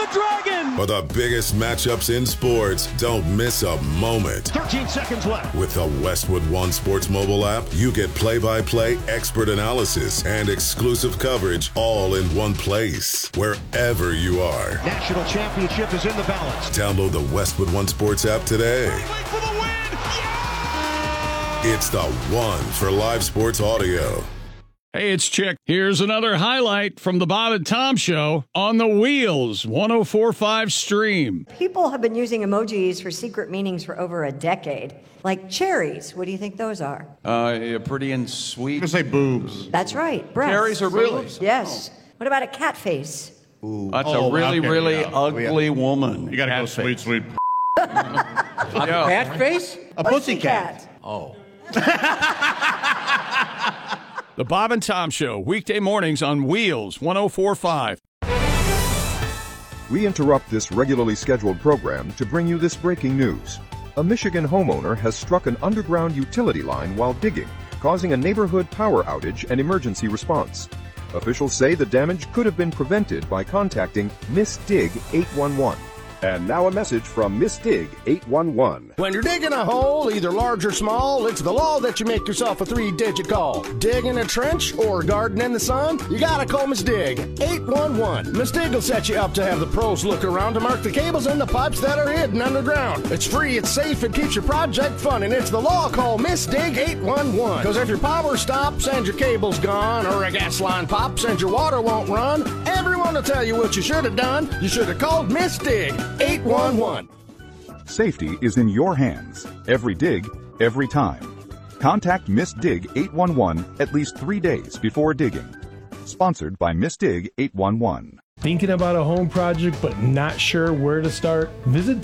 the Dragon! For the biggest matchups in sports, don't miss a moment. 13 seconds left. With the Westwood One Sports mobile app, you get play-by-play expert analysis and exclusive coverage all in one place, wherever you are. National championship is in the balance. Download the Westwood One Sports app today. For the win! Yeah! It's the one for live sports audio. Hey, it's Chick. Here's another highlight from the Bob and Tom Show on the Wheels 104.5 stream. People have been using emojis for secret meanings for over a decade. Like cherries. What do you think those are? Pretty and sweet. I'm going to say boobs. That's right. Breasts. Cherries are boobs? Yes. What about a cat face? Ooh. That's a really ugly woman. You got to go sweet, sweet. A cat face? A pussycat. Oh. The Bob and Tom Show, weekday mornings on Wheels 104.5. We interrupt this regularly scheduled program to bring you this breaking news. A Michigan homeowner has struck an underground utility line while digging, causing a neighborhood power outage and emergency response. Officials say the damage could have been prevented by contacting Miss Dig 811. And now a message from Miss Dig 811. When you're digging a hole, either large or small, it's the law that you make yourself a 3-digit call. Digging a trench or garden in the sun? You gotta call Miss Dig 811. Miss Dig will set you up to have the pros look around to mark the cables and the pipes that are hidden underground. It's free, it's safe, it keeps your project fun, and it's the law. Call Miss Dig 811. Because if your power stops and your cable's gone, or a gas line pops and your water won't run, everyone will tell you what you should have done. You should have called Miss Dig 811. Safety is in your hands. Every dig, every time. Contact Miss Dig 811 at least 3 days before digging. Sponsored by Miss Dig 811. Thinking about a home project but not sure where to start? Visit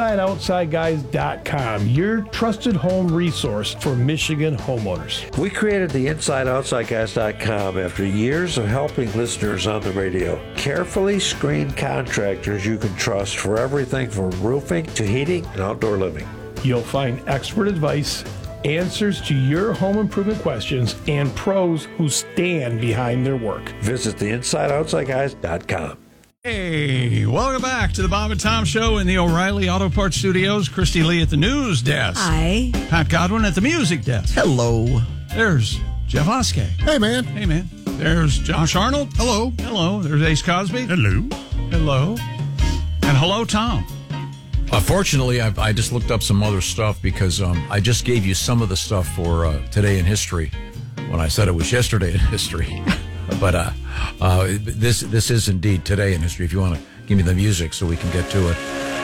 theinsideoutsideguys.com, your trusted home resource for Michigan homeowners. We created the InsideOutsideGuys.com after years of helping listeners on the radio. Carefully screened contractors you can trust for everything from roofing to heating and outdoor living. You'll find expert advice, answers to your home improvement questions, and pros who stand behind their work. Visit theinsideoutsideguys.com. Hey, welcome back to the Bob and Tom Show in the O'Reilly Auto Parts Studios. Christy Lee at the news desk. Hi. Pat Godwin at the music desk. Hello. There's Jeff Oskey. Hey, man. Hey, man. There's Josh Arnold. Hello. Hello. There's Ace Cosby. Hello. Hello. And hello, Tom. Fortunately, I just looked up some other stuff because I just gave you some of the stuff for Today in History when I said it was yesterday in history. But this is indeed Today in History. If you want to give me the music so we can get to it.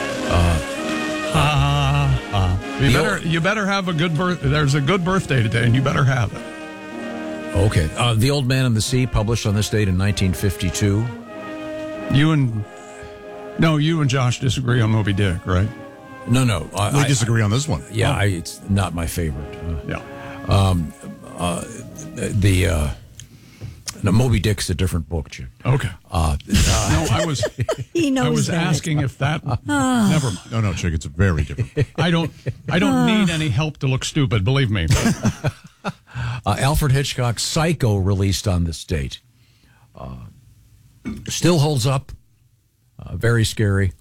You better have a good birth. There's a good birthday today, and you better have it. Okay. The Old Man and the Sea, published on this date in 1952. You and Josh disagree on Moby Dick, right? No. We disagree on this one. Yeah, it's not my favorite. Moby Dick's a different book, Jim. Okay. I was He knows I was that. asking if that. Never mind. No, Chick, it's very different. I don't need any help to look stupid. Believe me. Alfred Hitchcock's Psycho, released on this date, still holds up. Very scary,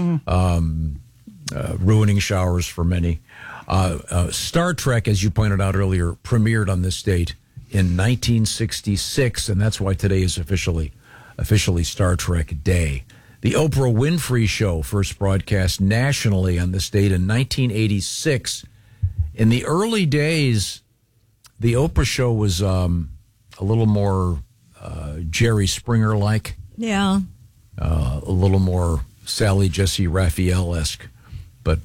ruining showers for many. Star Trek, as you pointed out earlier, premiered on this date in 1966, and that's why today is officially Star Trek Day. The Oprah Winfrey Show first broadcast nationally on this date in 1986. In the early days, the Oprah Show was a little more Jerry Springer-like. Yeah. A little more Sally Jesse Raphael-esque, but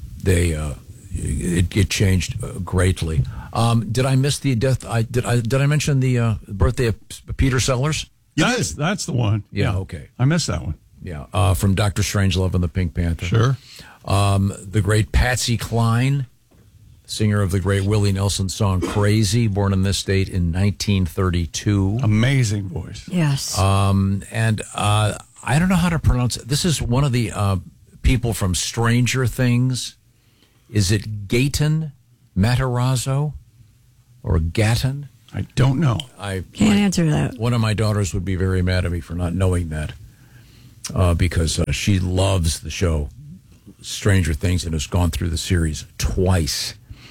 it changed greatly. Did I miss the death? Did I mention the birthday of Peter Sellers? That's the one. Yeah. Okay. I missed that one. Yeah. From Dr. Strangelove and the Pink Panther. Sure. The great Patsy Cline, singer of the great Willie Nelson song "Crazy," born on this date in 1932. Amazing voice. Yes. And I don't know how to pronounce it. This is one of the people from Stranger Things. Is it Gaten Matarazzo or Gatton? I don't know. Can't answer that. One of my daughters would be very mad at me for not knowing that. because she loves the show Stranger Things and has gone through the series twice.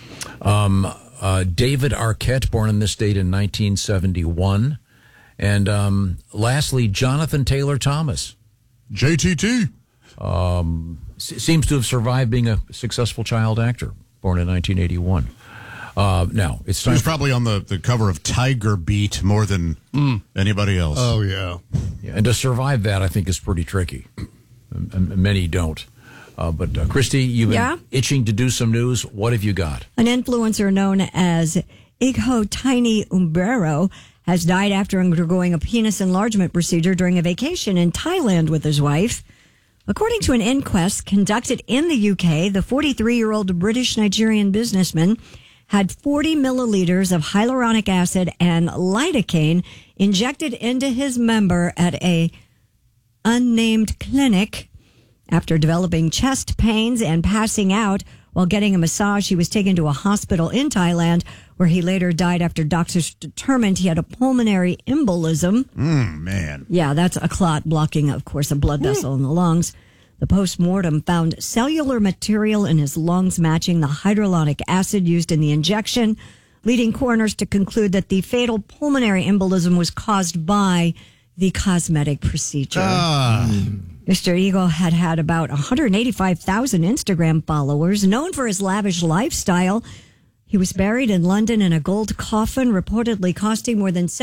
David Arquette, born in this date in 1971. And lastly, Jonathan Taylor Thomas. JTT. Seems to have survived being a successful child actor, born in 1981. Now, it's time. He was probably on the cover of Tiger Beat more than anybody else. Oh, yeah. And to survive that, I think, is pretty tricky. Many don't. But Christy, you've been itching to do some news. What have you got? An influencer known as Igho Tiny Umbero has died after undergoing a penis enlargement procedure during a vacation in Thailand with his wife. According to an inquest conducted in the UK, the 43-year-old British-Nigerian businessman had 40 milliliters of hyaluronic acid and lidocaine injected into his member at a unnamed clinic. After developing chest pains and passing out while getting a massage, he was taken to a hospital in Thailand, where he later died after doctors determined he had a pulmonary embolism. Man. Yeah, that's a clot blocking, of course, a blood vessel in the lungs. The post-mortem found cellular material in his lungs matching the hyaluronic acid used in the injection, leading coroners to conclude that the fatal pulmonary embolism was caused by the cosmetic procedure. Mr. Eagle had about 185,000 Instagram followers, known for his lavish lifestyle. He was buried in London in a gold coffin, reportedly costing more than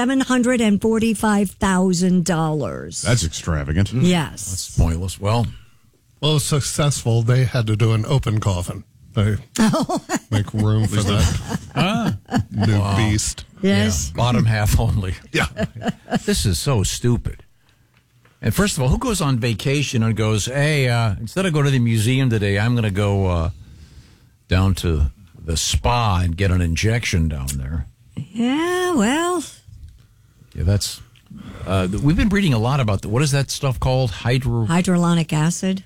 $745,000. That's extravagant. Yes. That's pointless. Well, successful. They had to do an open coffin. They make room for that new beast. Yes. Yeah, bottom half only. Yeah. This is so stupid. And first of all, who goes on vacation and goes, hey, instead of going to the museum today, I'm going to go down to the spa and get an injection down there? Yeah, well. Yeah, that's... we've been reading a lot about what is that stuff called? Hyaluronic acid.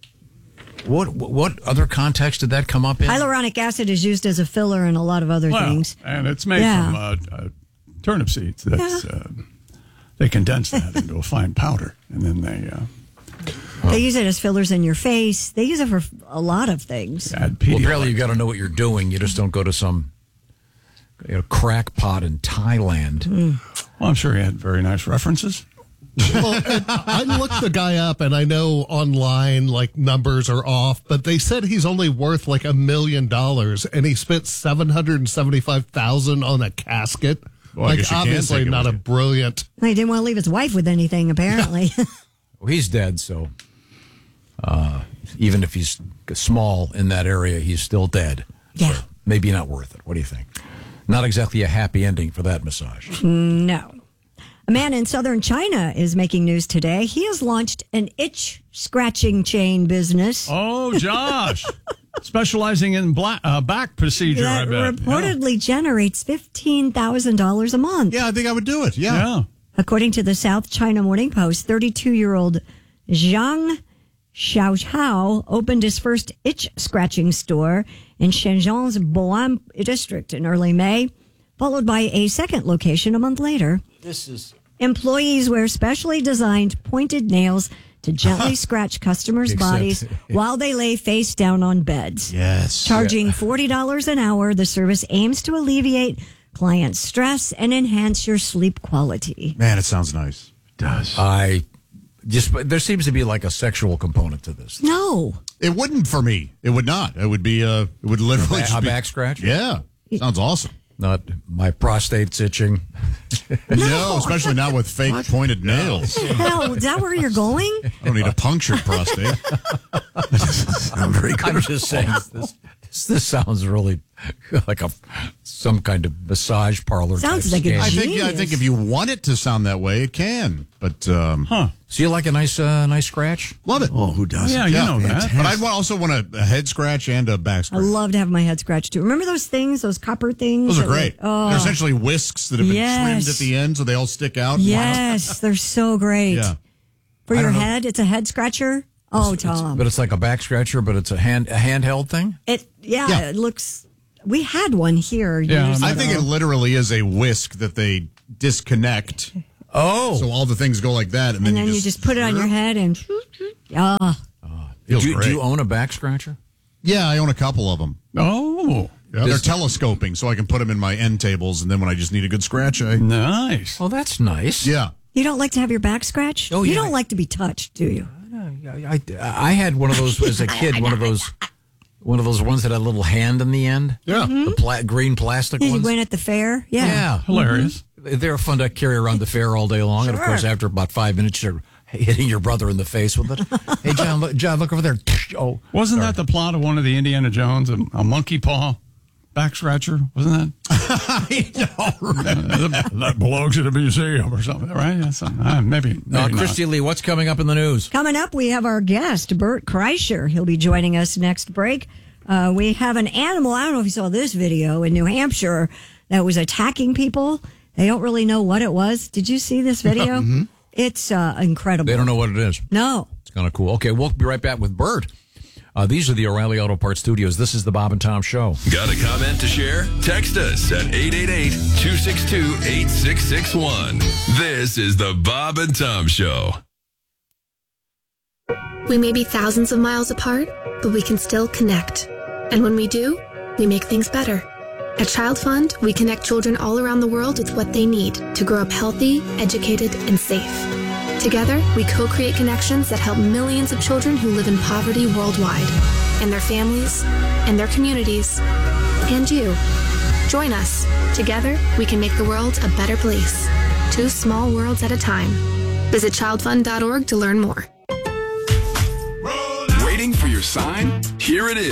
What other context did that come up in? Hyaluronic acid is used as a filler in a lot of other things. And it's made from turnip seeds. That's... They condense that into a fine powder, and then they use it as fillers in your face. They use it for a lot of things. Well, apparently, you got to know what you're doing. You just don't go to some crackpot in Thailand. Well, I'm sure he had very nice references. Well, I looked the guy up, and I know online numbers are off, but they said he's only worth $1 million, and he spent $775,000 on a casket. Well, obviously not a brilliant... He didn't want to leave his wife with anything, apparently. Well, he's dead, so even if he's small in that area, he's still dead. Yeah. So maybe not worth it. What do you think? Not exactly a happy ending for that massage. No. A man in southern China is making news today. He has launched an itch-scratching chain business. Oh, Josh. Specializing in back procedure, I bet. Reportedly generates $15,000 a month. Yeah, I think I would do it. Yeah. According to the South China Morning Post, 32-year-old Zhang Xiaohao opened his first itch-scratching store in Shenzhen's Boan district in early May, followed by a second location a month later. Employees wear specially designed pointed nails to gently scratch customers' bodies while they lay face down on beds. Yes. Charging $40 an hour, the service aims to alleviate client stress and enhance your sleep quality. Man, it sounds nice. It does. There seems to be a sexual component to this. No. It wouldn't for me. It would not. It would be, it would literally a back scratch? Yeah. Sounds awesome. Not my prostate's itching. No, especially not with fake pointed nails. Hell, is that where you're going? I don't need a punctured prostate. I'm just saying, this sounds really like some kind of massage parlor. Sounds like a I think if you want it to sound that way, it can. But So you like a nice scratch? Love it. Oh, who doesn't? Yeah, you know that. But I'd also want a head scratch and a back I scratch. love to have my head scratched too. Remember those things, those copper things? Those are great. They're essentially whisks that have been trimmed at the end so they all stick out. Yes, they're so great. Yeah. For your head, it's a head scratcher. Oh, Tom. But it's like a back scratcher, but it's a handheld thing? It looks... We had one here. I think it literally is a whisk that they disconnect Oh. So all the things go like that. And then you just put it on your head and... Feels do great. you own a back scratcher? Yeah, I own a couple of them. Oh. Yeah, they're telescoping, so I can put them in my end tables, and then when I just need a good scratch, Nice. Oh, that's nice. Yeah. You don't like to have your back scratched? Oh, You yeah. don't like to be touched, do you? I had one of those as a kid. One of those ones that had a little hand in the end. Yeah. The green plastic You ones. went at the fair? Yeah. Yeah. Hilarious. They're fun to carry around the fair all day long. And of course, after about 5 minutes, you're hitting your brother in the face with it. Hey, John, look over there. Oh, Wasn't that the plot of one of the Indiana Jones, a monkey paw back scratcher? Wasn't that? That belongs to the museum or something, right? That's maybe Christy Lee, what's coming up in the news? Coming up, we have our guest, Bert Kreischer. He'll be joining us next break. We have an animal, I don't know if you saw this video, in New Hampshire that was attacking people. They don't really know what it was. Did you see this video? Mm-hmm. It's incredible. They don't know what it is. No. It's kind of cool. Okay, we'll be right back with Bert. These are the O'Reilly Auto Parts Studios. This is the Bob and Tom Show. Got a comment to share? Text us at 888-262-8661. This is the Bob and Tom Show. We may be thousands of miles apart, but we can still connect. And when we do, we make things better. At Child Fund, we connect children all around the world with what they need to grow up healthy, educated, and safe. Together, we co-create connections that help millions of children who live in poverty worldwide, and their families, and their communities, and you. Join us. Together, we can make the world a better place. 2 small worlds at a time. Visit childfund.org to learn more. Waiting for your sign? Here it is.